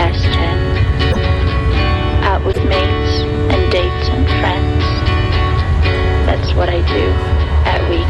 past 10. Out with mates and dates and friends. That's what I do at weekends.